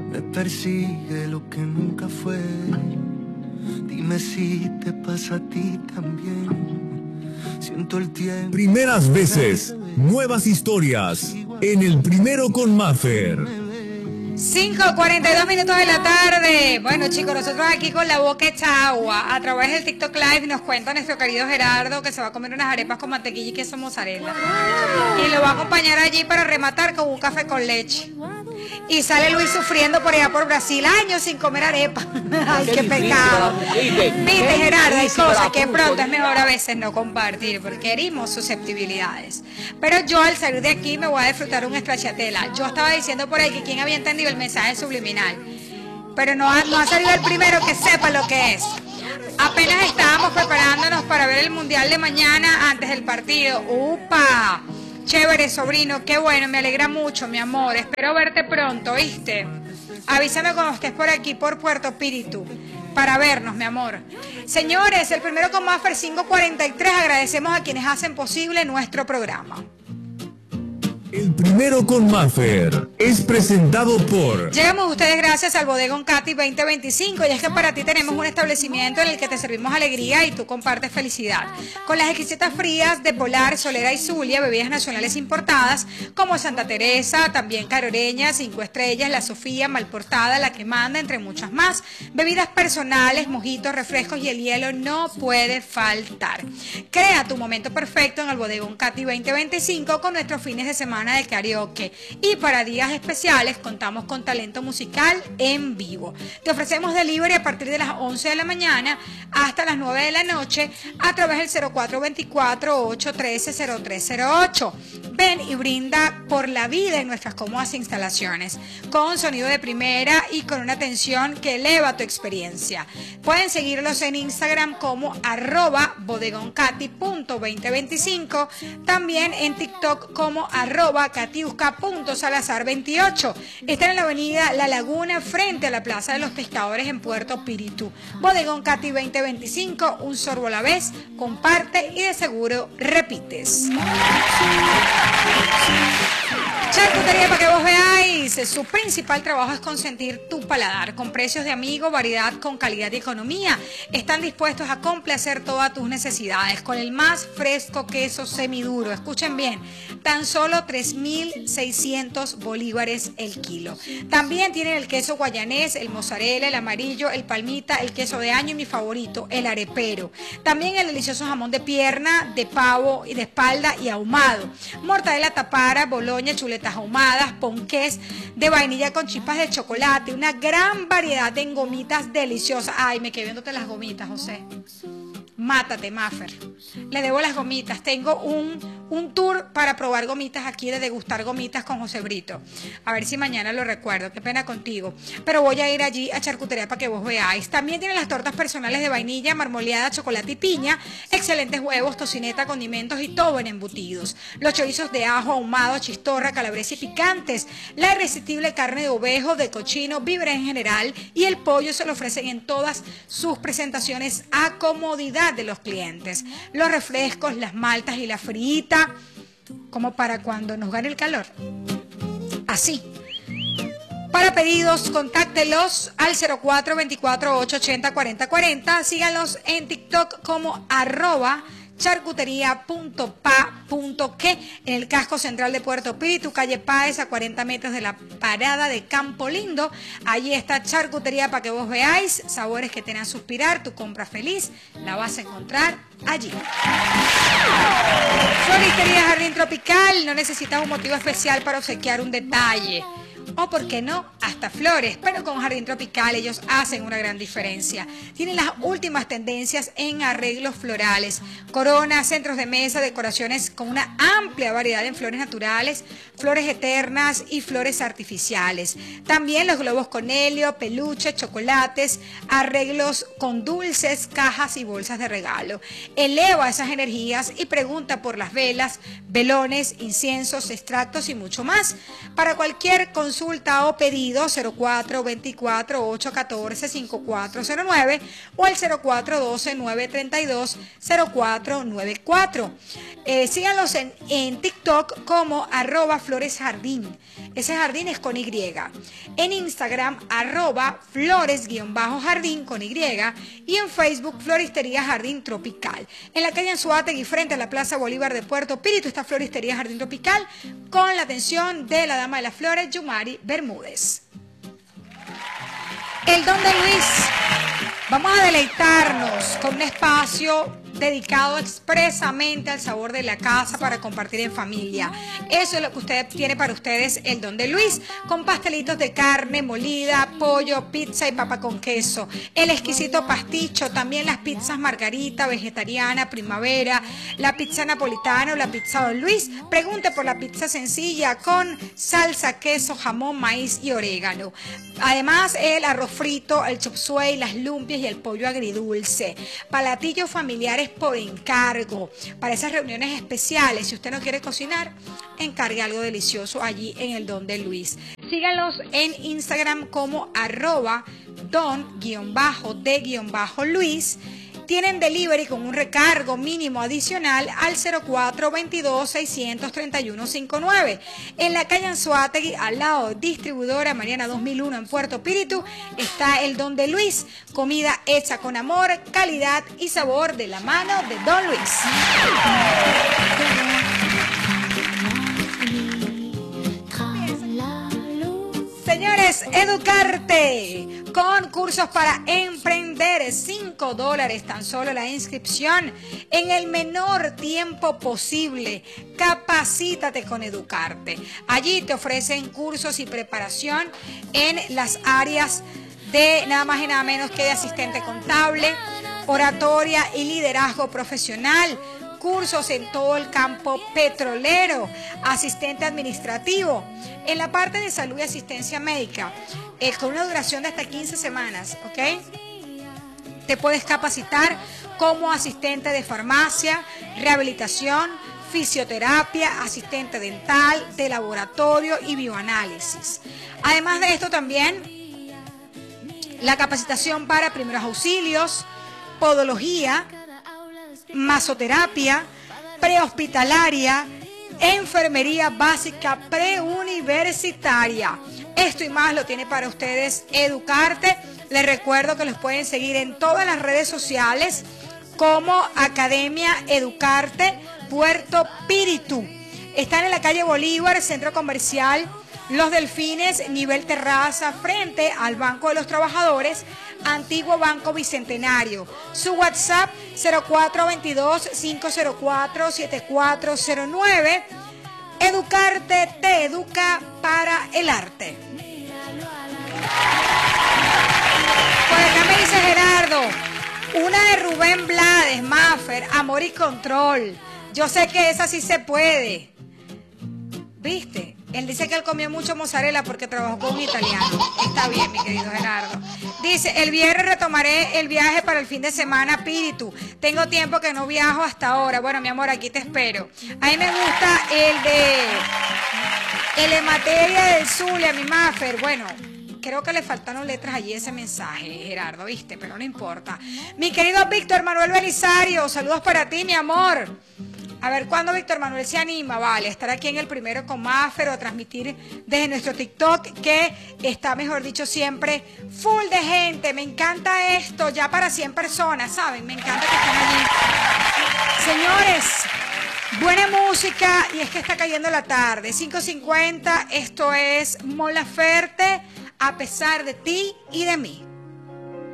Me persigue lo que nunca fue. Dime si te pasa a ti también. Siento el tiempo. Primeras veces, nuevas historias en el Primero con Maffer. 5:42 minutos de la tarde. Bueno, chicos, nosotros aquí con la boca hecha agua. A través del TikTok Live nos cuenta nuestro querido Gerardo que se va a comer unas arepas con mantequilla y queso mozzarella. Y lo va a acompañar allí para rematar con un café con leche. Y sale Luis sufriendo por allá por Brasil, años sin comer arepa. Ay, qué pecado. Viste, Gerardo, hay cosas que pronto es mejor a veces no compartir porque herimos susceptibilidades. Pero yo al salir de aquí me voy a disfrutar un stracciatella. Yo estaba diciendo por ahí que quien había entendido el mensaje subliminal, pero no ha salido el primero que sepa lo que es. Apenas estábamos preparándonos para ver el mundial de mañana antes del partido. ¡Upa! Chévere, sobrino, qué bueno, me alegra mucho, mi amor. Espero verte pronto, ¿viste? Avísame cuando estés por aquí, por Puerto Píritu, para vernos, mi amor. Señores, el Primero con Maffer 5:43, agradecemos a quienes hacen posible nuestro programa. El Primero con Maffer es presentado por... Llegamos a ustedes gracias al Bodegón Katy 2025, y es que para ti tenemos un establecimiento en el que te servimos alegría y tú compartes felicidad. Con las exquisitas frías de Polar, Solera y Zulia, bebidas nacionales importadas como Santa Teresa, también Caroreña, 5 Estrellas, La Sofía, Malportada, La que Manda, entre muchas más. Bebidas personales, mojitos, refrescos y el hielo no puede faltar. Crea tu momento perfecto en el Bodegón Katy 2025 con nuestros fines de semana de karaoke, y para días especiales contamos con talento musical en vivo. Te ofrecemos delivery a partir de las 11 de la mañana hasta las 9 de la noche a través del 0424-813-0308. Ven y brinda por la vida en nuestras cómodas instalaciones, con sonido de primera y con una atención que eleva tu experiencia. Pueden seguirlos en Instagram como @bodegoncati.2025, también en TikTok como @catiusca.salazar28. Están en la avenida La Laguna, frente a la Plaza de los Pescadores en Puerto Píritu. Bodegón Katy 2025, un sorbo a la vez, comparte y de seguro repites. Charcutería para que vos veáis. Su principal trabajo es consentir tu paladar. Con precios de amigo, variedad con calidad y economía. Están dispuestos a complacer todas tus necesidades con el más fresco queso semiduro. Escuchen bien, tan solo 3.600 bolívares el kilo. También tienen el queso guayanés, el mozzarella, el amarillo, el palmita, el queso de año y mi favorito, el arepero. También el delicioso jamón de pierna, de pavo y de espalda y ahumado. Mortadela tapara, boloña, chuletas ahumadas, ponqués de vainilla con chispas de chocolate, una gran variedad de gomitas deliciosas. Ay, me quedé viéndote las gomitas, José. Mátate, Maffer. Le debo las gomitas. Tengo un tour para probar gomitas aquí, de degustar gomitas con José Brito. A ver si mañana lo recuerdo. Qué pena contigo. Pero voy a ir allí a Charcutería para que vos veáis. También tienen las tortas personales de vainilla, marmoleada, chocolate y piña. Excelentes huevos, tocineta, condimentos y todo en embutidos. Los chorizos de ajo, ahumado, chistorra, calabresa y picantes. La irresistible carne de ovejo, de cochino, víveres en general. Y el pollo se lo ofrecen en todas sus presentaciones a comodidad de los clientes. Los refrescos, las maltas y la frita, como para cuando nos gane el calor. Así. Para pedidos, contáctelos al 0424-880-4040. Síganlos en TikTok como @charcutería.pa.que, en el casco central de Puerto Píritu, calle Páez, a 40 metros de la parada de Campo Lindo. Allí está Charcutería para que vos veáis sabores que te dan a suspirar. Tu compra feliz la vas a encontrar allí. Floristería Jardín Tropical. No necesitas un motivo especial para obsequiar un detalle, o por qué no, hasta flores, pero con Jardín Tropical ellos hacen una gran diferencia. Tienen las últimas tendencias en arreglos florales, coronas, centros de mesa, decoraciones con una amplia variedad en flores naturales, flores eternas y flores artificiales. También los globos con helio, peluches, chocolates, arreglos con dulces, cajas y bolsas de regalo. Eleva esas energías y pregunta por las velas, velones, inciensos, extractos y mucho más. Para cualquier consulta consulta o pedido 0424-814-5409 o al 0412-932-0494. Síganlos en TikTok como @floresjardín. Ese jardín es con Y. En Instagram @flores_jardín con Y. Y en Facebook Floristería Jardín Tropical. En la calle Anzoátegui frente a la Plaza Bolívar de Puerto Píritu está Floristería Jardín Tropical con la atención de la dama de las flores, Yumari Bermúdez. El Don de Luis. Vamos a deleitarnos con un espacio dedicado expresamente al sabor de la casa para compartir en familia. Eso es lo que usted tiene para ustedes el Don de Luis, con pastelitos de carne molida, pollo, pizza y papa con queso. El exquisito pasticho, también las pizzas margarita, vegetariana, primavera, la pizza napolitana o la pizza Don Luis. Pregunte por la pizza sencilla con salsa, queso, jamón, maíz y orégano. Además, el arroz frito, el chop suey, las lumpias y el pollo agridulce. Platillos familiares por encargo, para esas reuniones especiales. Si usted no quiere cocinar, encargue algo delicioso allí en el Don de Luis. Síganlos en Instagram como @don_de_luis. Tienen delivery con un recargo mínimo adicional al 0422-631-59. En la calle Anzoátegui, al lado de Distribuidora Mariana 2001 en Puerto Píritu, está el Don de Luis. Comida hecha con amor, calidad y sabor de la mano de Don Luis. Señores, Educarte, con cursos para emprender, $5 tan solo la inscripción en el menor tiempo posible. Capacítate con Educarte. Allí te ofrecen cursos y preparación en las áreas de nada más y nada menos que de asistente contable, oratoria y liderazgo profesional. Cursos en todo el campo petrolero, asistente administrativo, en la parte de salud y asistencia médica, con una duración de hasta 15 semanas, ¿ok? Te puedes capacitar como asistente de farmacia, rehabilitación, fisioterapia, asistente dental, de laboratorio y bioanálisis. Además de esto también, la capacitación para primeros auxilios, podología, masoterapia, prehospitalaria, enfermería básica preuniversitaria. Esto y más lo tiene para ustedes Educarte. Les recuerdo que los pueden seguir en todas las redes sociales como Academia Educarte Puerto Píritu. Están en la calle Bolívar, Centro Comercial Los Delfines, nivel terraza, frente al Banco de los Trabajadores, antiguo Banco Bicentenario. Su WhatsApp 0422-504-7409. Educarte te educa para el arte. Por acá me dice Gerardo, una de Rubén Blades, Maffer, Amor y Control. Yo sé que esa sí se puede. ¿Viste? Él dice que él comió mucho mozzarella porque trabajó con un italiano. Está bien, mi querido Gerardo. Dice, el viernes retomaré el viaje para el fin de semana, Píritu. Tengo tiempo que no viajo hasta ahora. Bueno, mi amor, aquí te espero. A mí me gusta el de materia del Zulia, mi Maffer. Bueno, creo que le faltaron letras allí ese mensaje, Gerardo, ¿viste? Pero no importa. Mi querido Víctor Manuel Belisario, saludos para ti, mi amor. A ver, ¿cuándo Víctor Manuel se anima? Vale, estar aquí en el primero con Maffer o transmitir desde nuestro TikTok, que está, mejor dicho, siempre full de gente. Me encanta esto, ya para 100 personas, ¿saben? Me encanta que estén allí. Señores, buena música y es que está cayendo la tarde. 5:50, esto es Mon Laferte, a pesar de ti y de mí.